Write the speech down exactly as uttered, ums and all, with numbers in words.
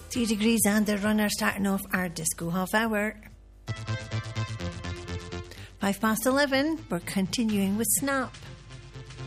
Three degrees and the runner starting off our disco half hour. Five past eleven, we're continuing with Snap.